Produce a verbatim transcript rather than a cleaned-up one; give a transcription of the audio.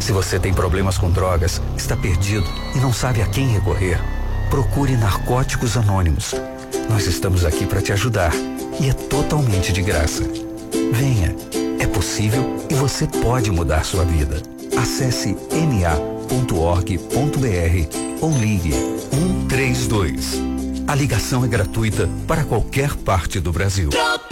Se você tem problemas com drogas, está perdido e não sabe a quem recorrer, procure Narcóticos Anônimos. Nós estamos aqui para te ajudar e é totalmente de graça. Venha, é possível e você pode mudar sua vida. Acesse n a ponto org ponto b r ou ligue um três dois. A ligação é gratuita para qualquer parte do Brasil.